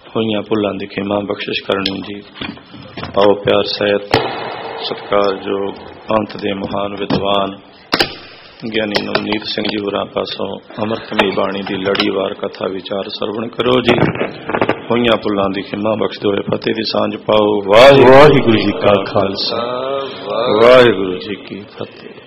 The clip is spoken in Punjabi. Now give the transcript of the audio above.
ਹੋਈਆਂ ਭੁੱਲਾਂ ਦੀ ਖਿਮਾ ਬਖਸ਼ਿਸ਼ ਕਰਨੀ ਜੀ। ਆਓ ਪਿਆਰ ਸਹਿਤ ਸਤਿਕਾਰਯੋਗ ਪੰਥ ਦੇ ਮਹਾਨ ਵਿਦਵਾਨ ਗਿਆਨੀ ਨਵਨੀਤ ਸਿੰਘ ਜੀ ਹੋਰਾਂ ਪਾਸੋਂ ਅੰਮ੍ਰਿਤਮਈ ਬਾਣੀ ਦੀ ਲੜੀਵਾਰ ਕਥਾ ਵਿਚਾਰ ਸਰਵਣ ਕਰੋ ਜੀ। ਹੋਈਆਂ ਭੁੱਲਾਂ ਦੀ ਖਿਮਾ ਬਖਸ਼ਦੇ ਹੋਏ ਫਤਿਹ ਦੀ ਸਾਂਝ ਪਾਓ। ਵਾਹਿਗੁਰੂ ਜੀ ਕਾ ਖਾਲਸਾ, ਵਾਹਿਗੁਰੂ ਜੀ ਕੀ ਫਤਿਹ।